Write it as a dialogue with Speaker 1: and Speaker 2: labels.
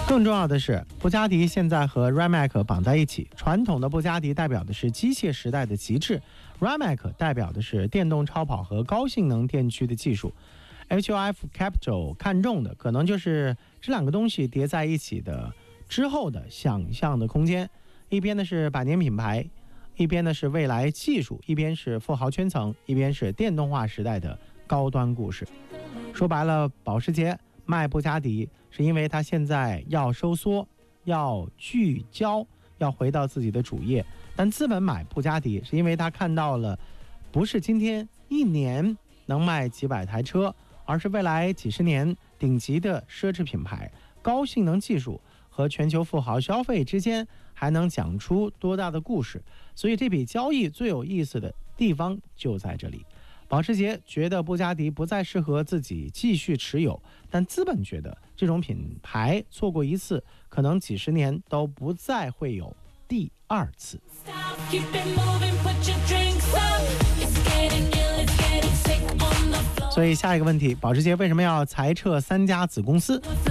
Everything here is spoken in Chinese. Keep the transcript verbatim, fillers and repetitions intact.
Speaker 1: 更重要的是，布加迪现在和 Rimac 绑在一起。传统的布加迪代表的是机械时代的极致 ，Rimac 代表的是电动超跑和高性能电驱的技术。H O F Capital 看中的可能就是这两个东西叠在一起的之后的想象的空间。一边呢是百年品牌，一边呢是未来技术，一边是富豪圈层，一边是电动化时代的高端故事。说白了，保时捷卖布加迪是因为他现在要收缩，要聚焦，要回到自己的主业。但资本买布加迪是因为他看到了不是今天一年能卖几百台车，而是未来几十年顶级的奢侈品牌，高性能技术和全球富豪消费之间还能讲出多大的故事。所以这笔交易最有意思的地方就在这里。保时捷觉得布加迪不再适合自己继续持有，但资本觉得这种品牌错过一次，可能几十年都不再会有第二次。所以下一个问题，保时捷为什么要裁撤三家子公司？